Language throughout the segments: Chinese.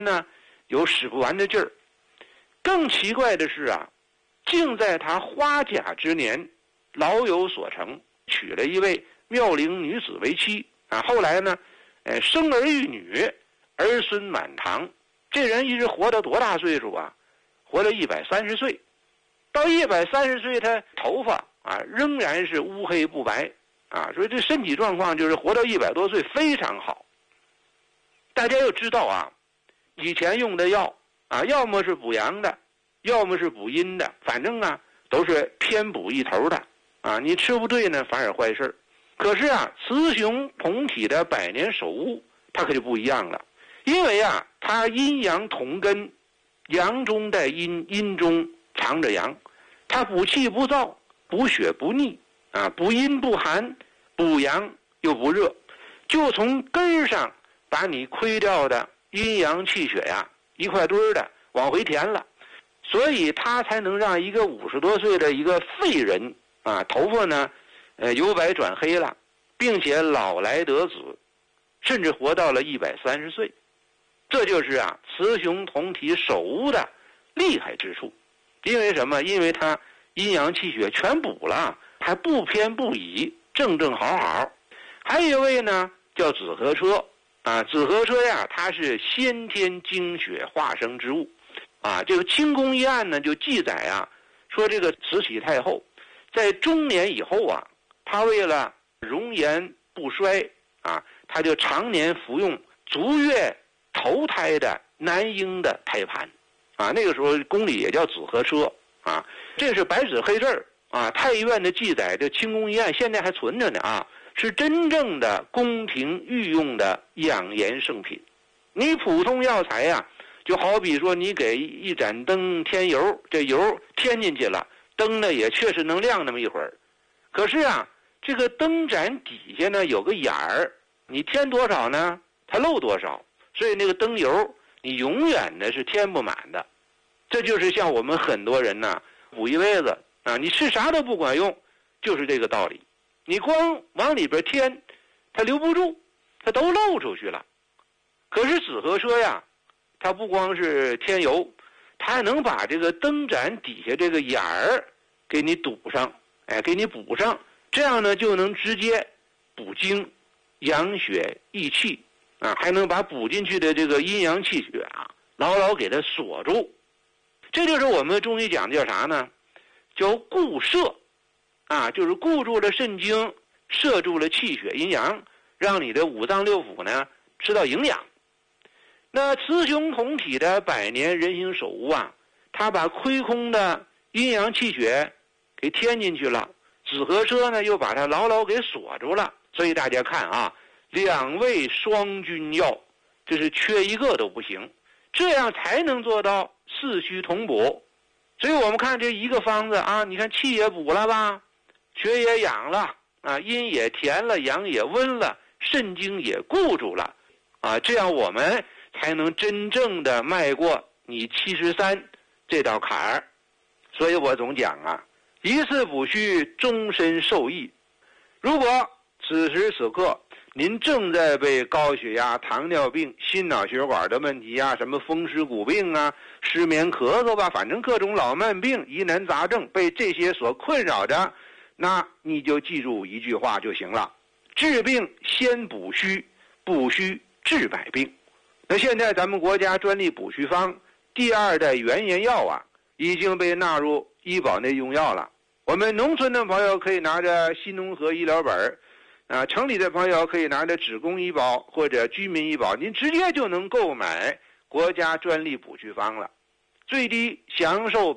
呢有使不完的劲儿。更奇怪的是啊，竟在他花甲之年，老有所成，娶了一位妙龄女子为妻啊。后来呢，生儿育女，儿孙满堂。这人一直活到多大岁数啊？活到130岁。到130岁，他头发啊仍然是乌黑不白啊，所以这身体状况就是活到100多岁非常好。大家要知道啊，以前用的药啊，要么是补阳的，要么是补阴的，反正啊都是偏补一头的啊。你吃不对呢，反而坏事。可是啊，雌雄同体的百年首乌，它可就不一样了。因为啊，它阴阳同根，阳中带阴，阴中藏着阳，它补气不燥，补血不腻啊，补阴不寒，补阳又不热，就从根上把你亏掉的阴阳气血呀，一块堆儿的往回填了。所以它才能让一个50多岁的一个废人啊，头发呢由白转黑了，并且老来得子，甚至活到了130岁。这就是啊雌雄同体首乌的厉害之处。因为什么？因为它阴阳气血全补了，还不偏不倚，正正好好。还有一位呢叫紫河车啊，紫河车呀，它是先天精血化生之物啊。这个清宫一案呢就记载啊，说这个慈禧太后在中年以后啊，她为了容颜不衰啊，她就常年服用足月头胎的男婴的胎盘啊。那个时候宫里也叫紫河车啊，这是白纸黑字儿啊。太医院的记载，这清宫一案现在还存着呢啊，是真正的宫廷御用的养颜圣品。你普通药材呀，就好比说你给一盏灯添油，这油添进去了，灯呢也确实能亮那么一会儿。可是啊，这个灯盏底下呢有个眼儿，你添多少呢，它漏多少，所以那个灯油你永远的是添不满的。这就是像我们很多人呢补一辈子啊，你吃啥都不管用，就是这个道理。你光往里边添，它留不住，它都漏出去了。可是紫河车呀，它不光是添油，它还能把这个灯盏底下这个眼儿给你堵上，给你补上，这样呢就能直接补精、养血、益气啊，还能把补进去的这个阴阳气血啊，牢牢给它锁住。这就是我们中医讲的叫啥呢？叫固摄啊，就是固住了肾精，摄住了气血阴阳，让你的五脏六腑呢吃到营养。那雌雄同体的百年人形首乌啊，它把亏空的阴阳气血给添进去了，紫河车呢又把它牢牢给锁住了。所以大家看啊，两味双君药，这是缺一个都不行，这样才能做到四虚同补。所以我们看这一个方子啊，你看气也补了吧，血也养了啊，阴也填了，阳也温了，肾精也固住了啊，这样我们才能真正的迈过你73这道坎儿。所以我总讲啊，一次补虚终身受益。如果此时此刻您正在被高血压、糖尿病、心脑血管的问题啊，什么风湿骨病啊、失眠咳嗽吧，反正各种老慢病、疑难杂症被这些所困扰着，那你就记住一句话就行了：治病先补虚，补虚治百病。那现在咱们国家专利补虚方第2代原研药啊，已经被纳入医保内用药了。我们农村的朋友可以拿着新农合医疗本啊，城里的朋友可以拿着职工医保或者居民医保，您直接就能购买国家专利补虚方了。最低享受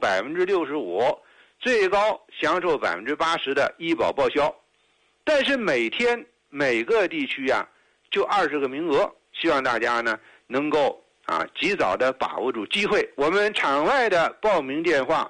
65%，最高享受80%的医保报销。但是每天每个地区啊就20个名额，希望大家呢能够啊及早的把握住机会。我们场外的报名电话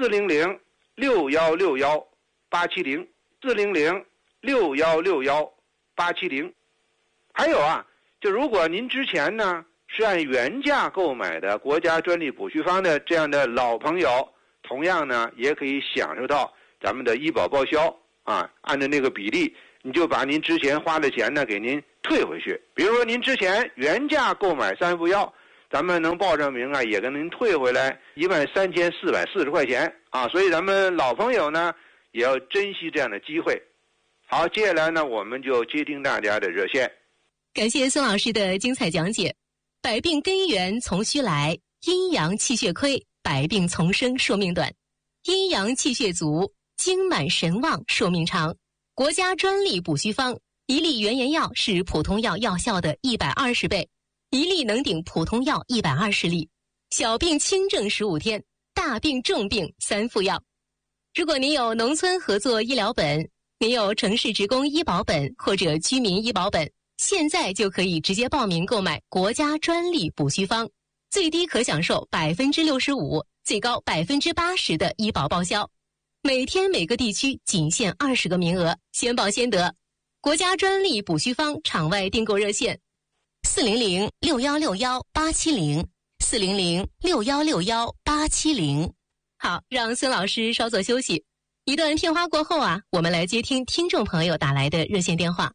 400-6161-870，400-6161-870。还有啊，就如果您之前呢是按原价购买的国家专利补虚方的这样的老朋友，同样呢也可以享受到咱们的医保报销啊，按照那个比例，你就把您之前花的钱呢给您退回去。比如说您之前原价购买3副药， 咱们能报上名啊，也给您退回来13440块钱啊。所以咱们老朋友呢，也要珍惜这样的机会。好，接下来呢，我们就接听大家的热线。 感谢孙老师的精彩讲解。百病根源从虚来，阴阳气血亏，百病丛生，寿命短；阴阳气血足，精满神旺，寿命长。国家专利补虚方，一粒原研药是普通药药效的120倍，一粒能顶普通药120粒。小病轻症15天，大病重病3副药。如果您有农村合作医疗本，您有城市职工医保本或者居民医保本，现在就可以直接报名购买国家专利补虚方，最低可享受65%，最高80%的医保报销。每天每个地区仅限20个名额，先报先得。国家专利补虚方场外订购热线：400-6161-870，400-6161-870。好，让孙老师稍作休息。一段片花过后啊，我们来接听听众朋友打来的热线电话。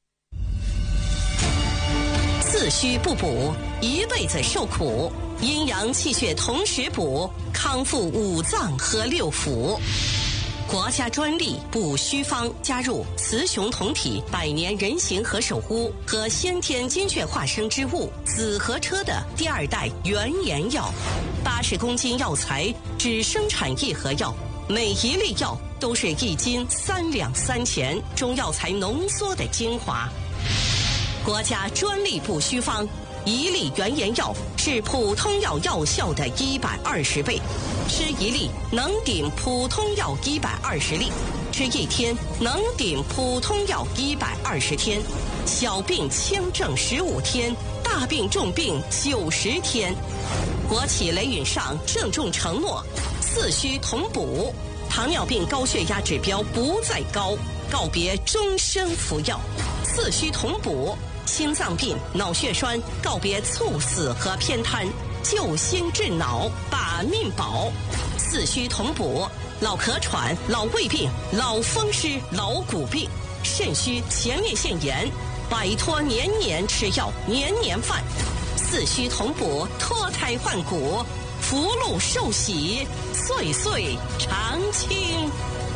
自虚不补，一辈子受苦；阴阳气血同时补，康复5脏和6腑。国家专利补虚方加入雌雄同体百年人形和手污和先天精血化生之物紫河车的第2代原研药，80公斤药材只生产1盒药，每一粒药都是1斤3两3钱中药材浓缩的精华。国家专利补虚方，一粒原研药是普通药药效的120倍，吃一粒能顶普通药120粒，吃1天能顶普通药120天，小病轻症15天，大病重病90天。国企雷允上郑重承诺，四虚同补，糖尿病高血压指标不再高，告别终身服药，四虚同补。心脏病、脑血栓告别猝死和偏瘫，救心治脑，把命保。四虚同补，老咳喘、老胃病、老风湿、老骨病、肾虚、前列腺炎，摆脱年年吃药、年年犯。四虚同补，脱胎换骨，福禄寿喜，岁岁常青。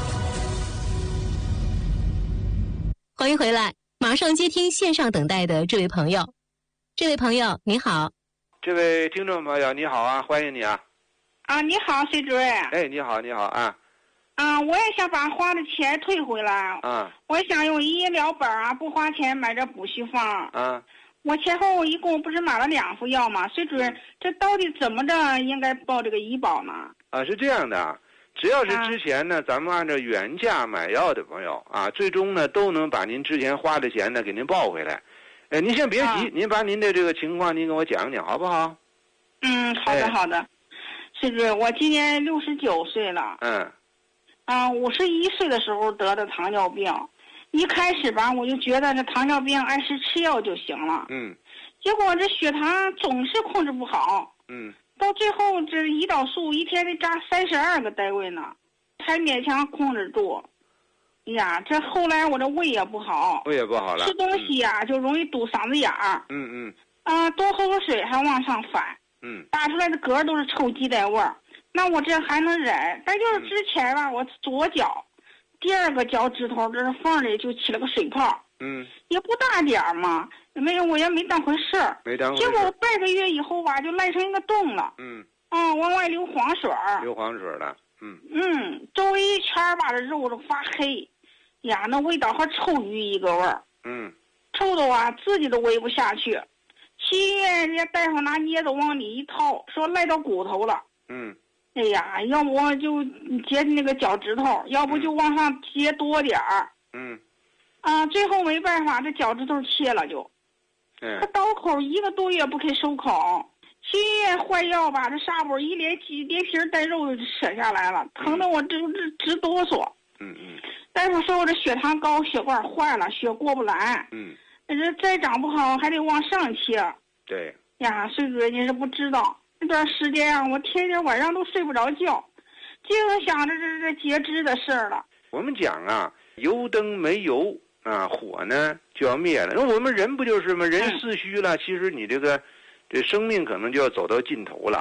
欢迎回来。马上接听线上等待的这位朋友。这位朋友你好。 这位听众朋友你好啊，欢迎你啊。 啊，你好，崔主任。 哎，你好，你好啊。 啊，我也想把花的钱退回来。 啊。 我想用医疗本啊，不花钱买这补虚方。 啊。 我前后一共不是买了2副药吗？崔主任，这到底怎么着应该报这个医保呢？ 啊，是这样的啊。只要是之前呢，咱们按照原价买药的朋友啊，最终呢都能把您之前花的钱呢给您报回来。您先别急，您把您的这个情况您给我讲讲好不好？ 嗯，好的好的。崔主任，我今年69岁了。51岁的时候得的糖尿病，一开始吧我就觉得这糖尿病按时吃药就行了。结果这血糖总是控制不好。到最后这胰岛素一天得扎32个单位呢，才勉强控制住。呀，这后来我这胃也不好， 胃也不好了， 吃东西呀就容易堵嗓子眼儿。多喝口水还往上反。打出来的嗝都是臭鸡蛋味儿。那我这还能忍，但就是之前吧，我左脚第2个脚趾头这是缝里就起了个水泡。也不大点儿嘛。我也没当回事儿，结果半个月以后吧，就烂成一个洞了。往外流黄水儿。 流黄水了。 周围一圈吧，这肉都发黑，呀，那味道和臭鱼一个味儿。臭的啊，自己都喂不下去。去医院，人家大夫拿镊子往里一掏，说赖到骨头了。哎呀，要不我就截那个脚趾头，要不就往上截多点儿。最后没办法，这脚趾头切了就。他刀口1个多月不肯收口，去医院换药吧，这纱布一连皮带肉就扯下来了，疼得我直哆嗦。大夫说我这血糖高，血管坏了，血过不来。这再长不好还得往上切。 对呀，崔主任您是不知道，那段时间啊，我天天晚上都睡不着觉，净想着这截肢的事儿了。 我们讲啊，油灯没油啊，火呢就要灭了。那我们人不就是吗？人四虚了，其实你这个这生命可能就要走到尽头了。